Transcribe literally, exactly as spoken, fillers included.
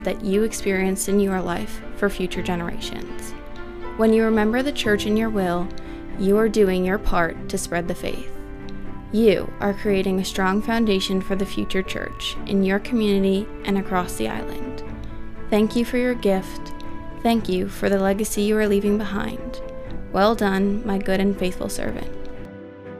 that you experienced in your life for future generations. When you remember the church in your will, you are doing your part to spread the faith. You are creating a strong foundation for the future church in your community and across the island. Thank you for your gift. Thank you for the legacy you are leaving behind. Well done, my good and faithful servant.